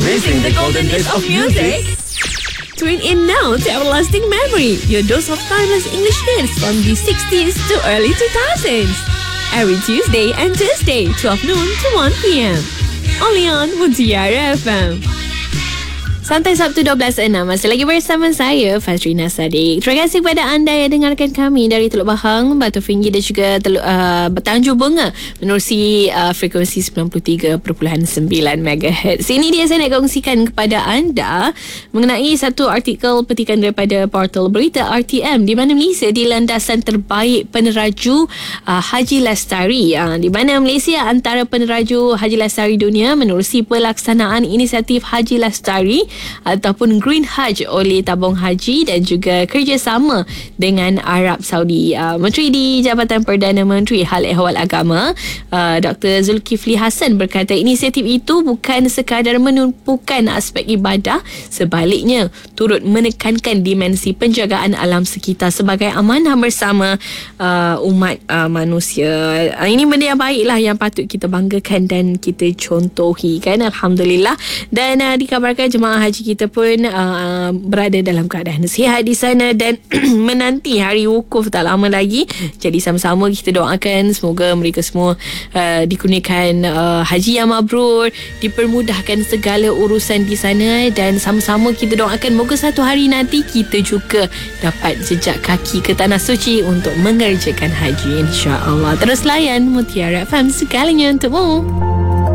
Missing the golden days of music? Tune in now to Everlasting Memory, your dose of timeless English hits from the 60s to early 2000s. Every Tuesday and Thursday, 12 noon to 1 p.m. Only on Mutiara FM. Santai Sabtu 12.6 masih lagi bersama saya Fazrina Sadiq. Terima kasih kepada anda yang dengarkan kami dari Teluk Bahang, Batu Tinggi dan juga Tanjung Bunga menerusi frekuensi 93.9 MHz. Ini dia saya nak kongsikan kepada anda mengenai satu artikel petikan daripada portal berita RTM di mana Malaysia di landasan terbaik peneraju Haji Lestari, di mana Malaysia antara peneraju Haji Lestari dunia menerusi pelaksanaan inisiatif Haji Lestari ataupun Green Hajj oleh Tabung Haji dan juga kerjasama dengan Arab Saudi. Menteri di Jabatan Perdana Menteri Hal Ehwal Agama Dr. Zulkifli Hasan berkata inisiatif itu bukan sekadar menumpukan aspek ibadah, sebaliknya turut menekankan dimensi penjagaan alam sekitar sebagai amanah bersama umat manusia. Ini benda yang baiklah yang patut kita banggakan dan kita contohi, kan? Alhamdulillah. Dan dikabarkan jemaah haji kita pun berada dalam keadaan sihat di sana dan menanti hari wukuf tak lama lagi. Jadi sama-sama kita doakan semoga mereka semua dikurniakan haji yang mabrur, dipermudahkan segala urusan di sana, dan sama-sama kita doakan moga satu hari nanti kita juga dapat jejak kaki ke tanah suci untuk mengerjakan haji, insya-Allah. Terus layan Mutiara FM segalanya untukmu.